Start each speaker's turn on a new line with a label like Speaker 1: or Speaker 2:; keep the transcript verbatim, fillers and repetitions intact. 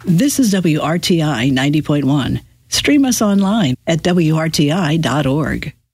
Speaker 1: This is W R T I ninety point one. Stream us online at W R T I dot org.